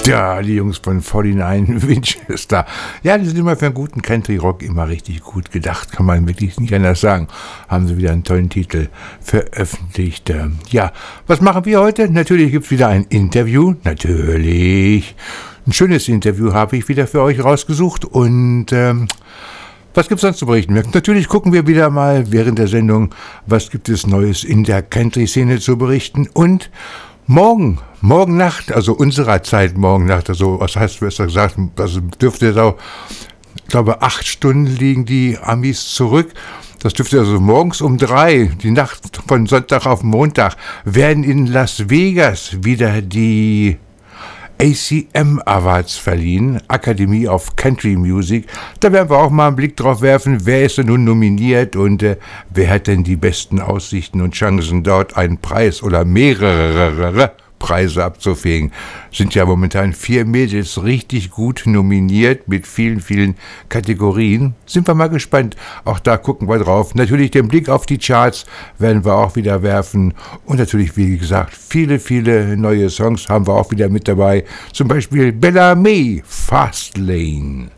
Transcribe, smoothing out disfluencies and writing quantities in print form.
Ja, die Jungs von 49 Winchester. Ja, die sind immer für einen guten Country-Rock immer richtig gut gedacht, kann man wirklich nicht anders sagen. Haben sie wieder einen tollen Titel veröffentlicht. Ja, was machen wir heute? Natürlich gibt's wieder ein Interview. Natürlich. Ein schönes Interview habe ich wieder für euch rausgesucht. Und was gibt's sonst zu berichten? Natürlich gucken wir wieder mal während der Sendung, was gibt es Neues in der Country-Szene zu berichten. Und morgen Nacht, also unserer Zeit morgen Nacht, also was heißt besser gesagt, also dürfte jetzt auch, ich glaube 8 Stunden liegen die Amis zurück. Das dürfte also morgens um 3, die Nacht von Sonntag auf Montag, werden in Las Vegas wieder die ACM Awards verliehen, Academy of Country Music. Da werden wir auch mal einen Blick drauf werfen, wer ist denn nun nominiert und wer hat denn die besten Aussichten und Chancen, dort einen Preis oder mehrere Preise abzufegen. Sind ja momentan 4 Mädels richtig gut nominiert mit vielen, vielen Kategorien. Sind wir mal gespannt. Auch da gucken wir drauf. Natürlich den Blick auf die Charts werden wir auch wieder werfen. Und natürlich, wie gesagt, viele, viele neue Songs haben wir auch wieder mit dabei. Zum Beispiel Bella Mee, Fastlane.